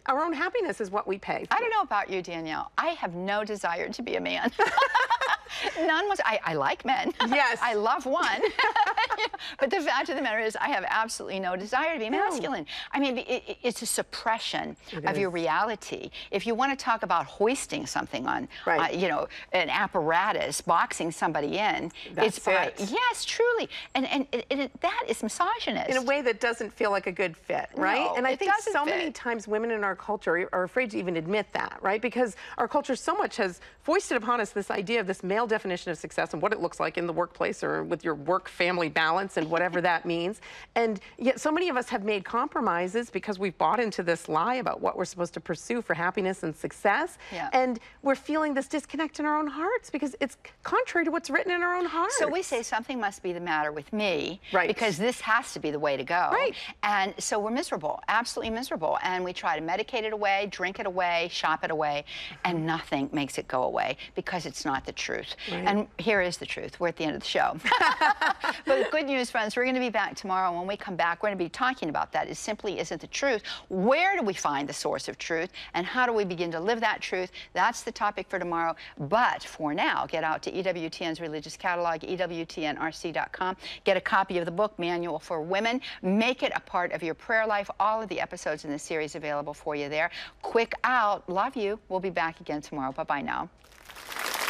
Our own happiness is what we pay for. I don't know about you, Danielle. I have no desire to be a man. None was. I like men. Yes. I love one. But the fact of the matter is, I have absolutely no desire to be masculine. I mean, it's a suppression of your reality. If you want to talk about hoisting something on, you know, an apparatus, boxing somebody in, That's it's by, yes, truly. And that is misogynist. In a way that doesn't feel like a good fit, right? No, and I think so fit. many times women in our culture are afraid to even admit that, right? Because our culture so much has foisted upon us this idea of this male definition of success and what it looks like in the workplace or with your work-family balance and whatever that means. And yet so many of us have made compromises because we've bought into this lie about what we're supposed to pursue for happiness and success. And we're feeling this disconnect in our own hearts because it's contrary to what's written in our own hearts. So we say something must be the matter with me because this has to be the way to go. And so we're miserable, absolutely miserable. And we try to medicate it away, drink it away, shop it away, and nothing makes it go away because it's not the truth. And here is the truth. We're at the end of the show. But good news, friends, we're going to be back tomorrow. When we come back, we're going to be talking about that. It simply isn't the truth. Where do we find the source of truth? And how do we begin to live that truth? That's the topic for tomorrow. But for now, get out to EWTN's religious catalog, EWTNRC.com. Get a copy of the book, Manual for Women. Make it a part of your prayer life. All of the episodes in this series available for you there. Quick out. Love you. We'll be back again tomorrow. Bye-bye now.